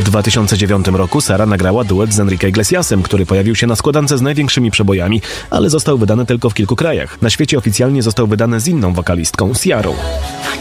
2009 roku Sara nagrała duet z Enrique Iglesiasem, który pojawił się na składance z największymi przebojami, ale został wydany tylko w kilku krajach. Na świecie oficjalnie został wydany z inną wokalistką, Ciarą.